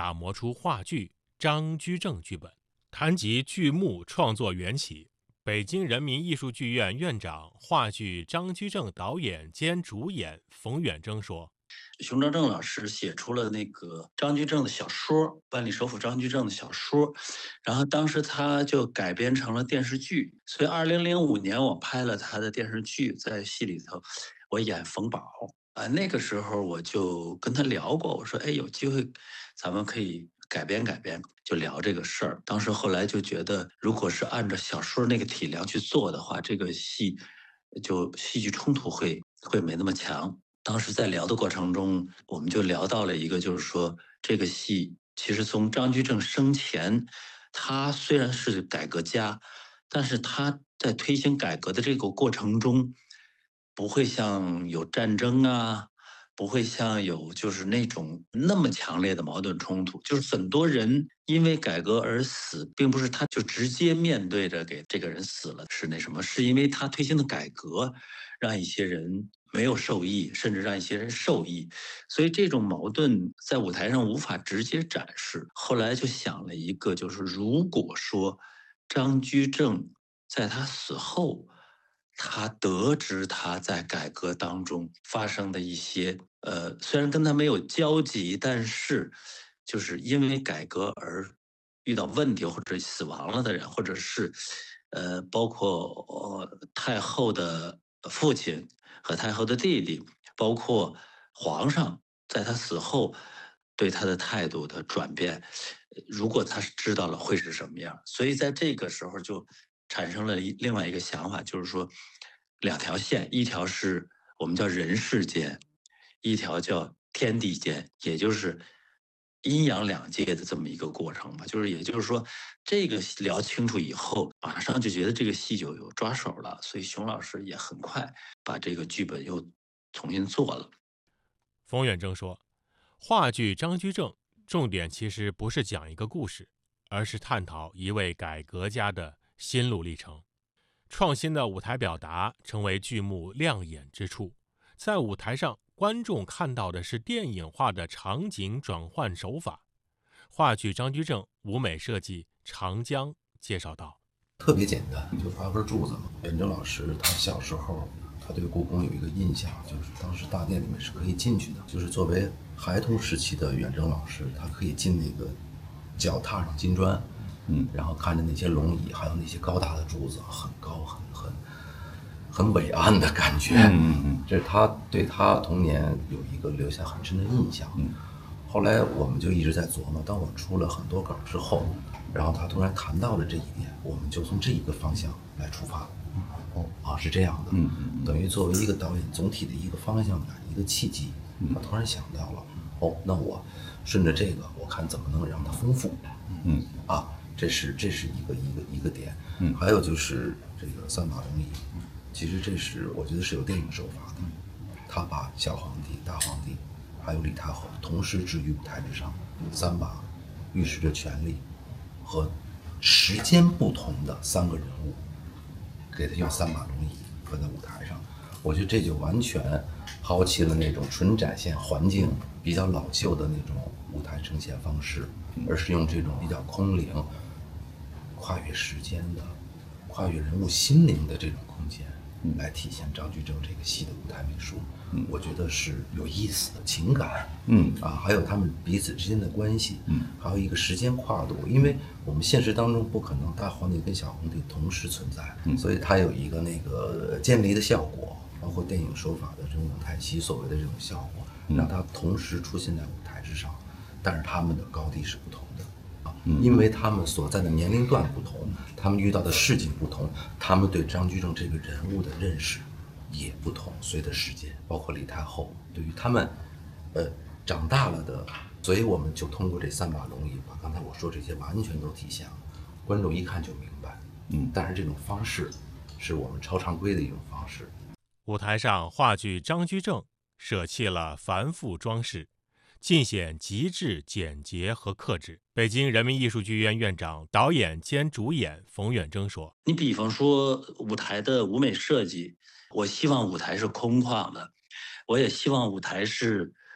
打磨出话剧《张居正》剧本。谈及剧目创作缘起，北京人民艺术剧院院长、话剧《张居正》导演兼主演冯远征说： 熊昭正老师写出了那个张居正的小说，万历首辅张居正的小说，然后当时他就改编成了电视剧，所以2005年我拍了他的电视剧，在戏里头我演冯保啊，那个时候我就跟他聊过，我说哎，有机会咱们可以改编改编，就聊这个事儿。当时后来就觉得，如果是按照小说那个体量去做的话，这个戏就戏剧冲突会没那么强。当时在聊的过程中，我们就聊到了一个，就是说这个戏其实从张居正生前，他虽然是改革家，但是他在推行改革的这个过程中，不会像有战争啊，不会像有就是那种那么强烈的矛盾冲突。就是很多人因为改革而死，并不是他就直接面对着给这个人死了，是那什么，是因为他推行的改革让一些人没有受益，甚至让一些人受益，所以这种矛盾在舞台上无法直接展示。后来就想了一个，就是如果说张居正在他死后，他得知他在改革当中发生的一些虽然跟他没有交集，但是就是因为改革而遇到问题或者死亡了的人，或者是包括太后的父亲和太后的弟弟，包括皇上在他死后对他的态度的转变，如果他是知道了会是什么样，所以在这个时候就产生了另外一个想法，就是说两条线，一条是我们叫人世间，一条叫天地间，也就是阴阳两界的这么一个过程吧。就是也就是说，这个聊清楚以后，马上就觉得这个戏就有抓手了，所以熊老师也很快把这个剧本又重新做了。 冯远征说，话剧《张居正》重点其实不是讲一个故事，而是探讨一位改革家的心路历程。创新的舞台表达成为剧目亮眼之处，在舞台上，观众看到的是电影化的场景转换手法。话剧《张居正》舞美设计长江介绍道： 特别简单，就8根柱子嘛。远征老师他小时候，他对故宫有一个印象，就是当时大殿里面是可以进去的。就是作为孩童时期的远征老师，他可以进那个脚踏上金砖，然后看着那些龙椅，还有那些高大的柱子，很高很伟岸的感觉。这是他对他童年有一个留下很深的印象。后来我们就一直在琢磨，当我出了很多稿之后，然后他突然谈到了这一点，我们就从这一个方向来出发。是这样的。等于作为一个导演总体的一个方向感，一个契机，他突然想到了，那我顺着这个，我看怎么能让它丰富。这是一个点。还有就是这个三把龙椅，其实这是我觉得是有电影手法的。他把小皇帝、大皇帝还有李太后同时置于舞台之上，三把预示着权力和时间不同的3个人物，给他用3把龙椅放在舞台上。我觉得这就完全抛弃了那种纯展现环境比较老旧的那种舞台呈现方式，而是用这种比较空灵、跨越时间的、跨越人物心灵的这种空间来体现张居正这个戏的舞台美术。我觉得是有意思的情感。还有他们彼此之间的关系。还有一个时间跨度，因为我们现实当中不可能大皇帝跟小皇帝同时存在，所以它有一个那个渐离的效果，包括电影手法的这种舞台戏所谓的这种效果，让它同时出现在舞台之上，但是他们的高低是不同的。因为他们所在的年龄段不同，他们遇到的事情不同，他们对张居正这个人物的认识也不同，随着时间，包括李太后对于他们长大了的，所以我们就通过这3把龙椅把刚才我说这些完全都体现了，观众一看就明白。但是这种方式是我们超常规的一种方式。 舞台上，话剧《张居正》舍弃了繁复装饰，尽显极致简洁和克制。北京人民艺术剧院院长、导演兼主演冯远征说： 你比方说舞台的舞美设计，我希望舞台是空旷的，我也希望舞台是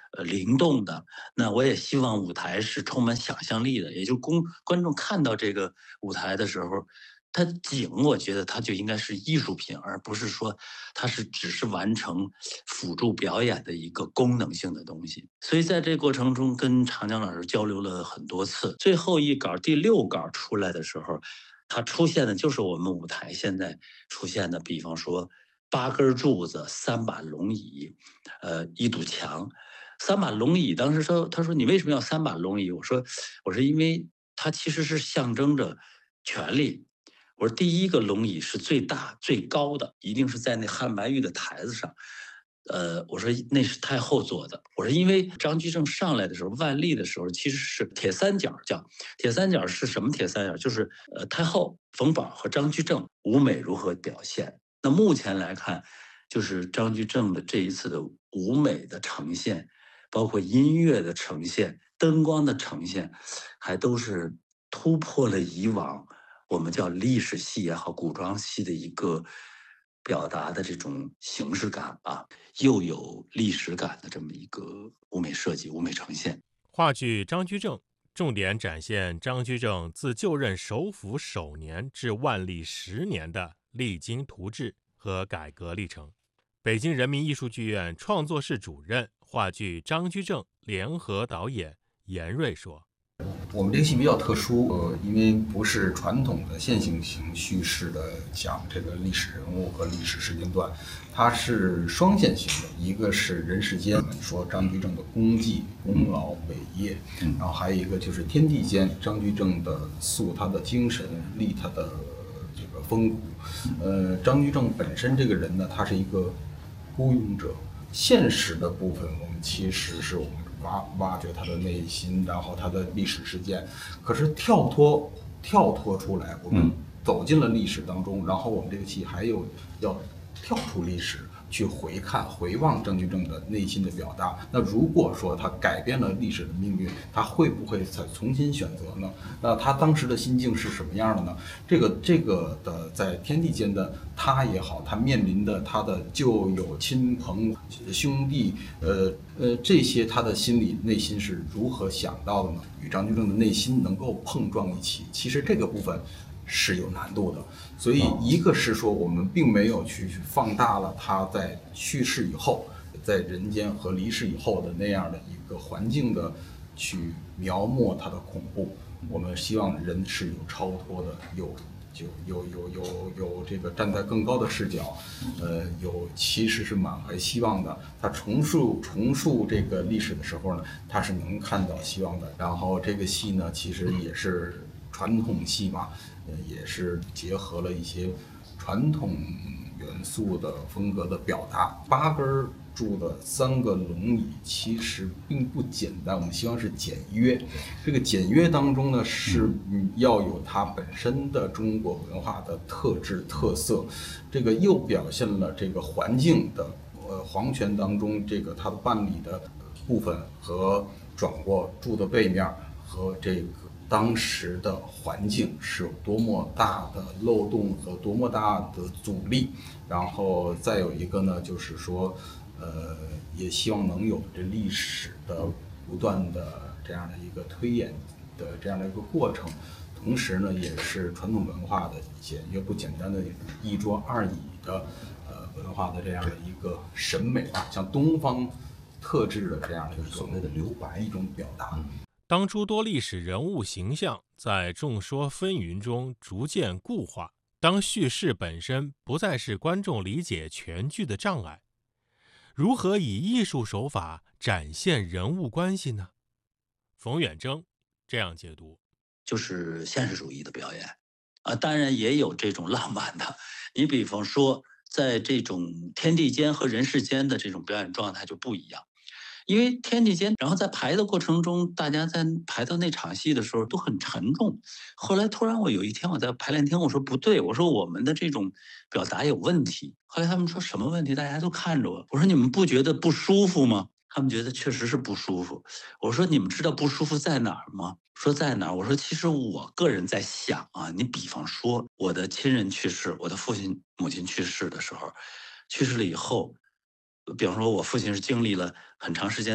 灵动的。那我也希望舞台是充满想象力的，也就观众看到这个舞台的时候，它景我觉得它就应该是艺术品，而不是说它只是完成辅助表演的一个功能性的东西。所以在这过程中跟长江老师交流了很多次，最后一稿第6稿出来的时候，它出现的就是我们舞台现在出现的，比方说8根柱子、3把龙椅，一堵墙。3把龙椅，当时他说你为什么要3把龙椅？我说因为它其实是象征着权力。我说第一个龙椅是最大最高的，一定是在那汉白玉的台子上。我说那是太后做的。我说因为张居正上来的时候，万历的时候其实是铁三角，叫铁三角是什么铁三角？就是太后、冯保和张居正舞美如何表现。那目前来看，就是张居正的这一次的舞美的呈现，包括音乐的呈现、灯光的呈现，还都是突破了以往我们叫历史戏也好、古装戏的一个表达的这种形式感吧，又有历史感的这么一个舞美设计、舞美呈现。 话剧《张居正》重点展现张居正自就任首辅首年至万历10年的励精图治和改革历程。北京人民艺术剧院创作室主任、话剧《张居正》联合导演严瑞说：“ 我们这个戏比较特殊，因为不是传统的线性型叙事的讲这个历史人物和历史时间段，它是双线型的，一个是人世间，说张居正的功绩、功劳、伟业，然后还有一个就是天地间，张居正的塑他的精神，立他的这个风骨。张居正本身这个人呢，他是一个孤勇者，现实的部分我们其实是我们挖掘他的内心，然后他的历史事件。可是跳脱出来，我们走进了历史当中，然后我们这个戏还有要跳出历史去回望张居正的内心的表达。那如果说他改变了历史的命运，他会不会再重新选择呢？那他当时的心境是什么样的呢？这个的在天地间的他也好，他面临的他的旧友、亲朋、兄弟，这些他的内心是如何想到的呢？与张居正的内心能够碰撞一起，其实这个部分是有难度的。所以一个是说我们并没有去放大了他在去世以后，在人间和离世以后的那样的一个环境的去描摹他的恐怖。我们希望人是有超脱的，有这个站在更高的视角，其实是满怀希望的。他重述这个历史的时候呢，他是能看到希望的。然后这个戏呢，其实也是传统戏嘛，也是结合了一些传统元素的风格的表达。8根柱的3个龙椅其实并不简单，我们希望是简约。这个简约当中呢，是要有它本身的中国文化的特质特色，这个又表现了这个环境的皇权当中这个它的办理的部分和转过柱的背面和这个当时的环境是有多么大的漏洞和多么大的阻力。然后再有一个呢，就是说也希望能有这历史的不断的这样的一个推演的这样的一个过程，同时呢，也是传统文化的简约不简单的一桌二椅的文化的这样的一个审美吧，像东方特质的这样的一个所谓的留白一种表达。 当诸多历史人物形象在众说纷纭中逐渐固化，当叙事本身不再是观众理解全剧的障碍，如何以艺术手法展现人物关系呢？冯远征这样解读： 就是现实主义的表演啊，当然也有这种浪漫的。你比方说，在这种天地间和人世间的这种表演状态就不一样。因为天地间，然后在排的过程中，大家在排到那场戏的时候都很沉重。后来突然有一天我在排练厅，我说不对，我说我们的这种表达有问题。后来他们说什么问题？大家都看着我，我说你们不觉得不舒服吗？他们觉得确实是不舒服。我说你们知道不舒服在哪儿吗？说在哪儿？我说其实我个人在想啊，你比方说我的亲人去世，我的父亲母亲去世的时候，去世了以后，比方说我父亲是经历了很长时间的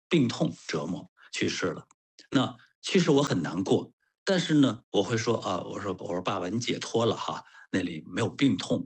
病痛折磨去世了。那其实我很难过，但是呢，我会说啊，我说爸爸你解脱了哈，那里没有病痛。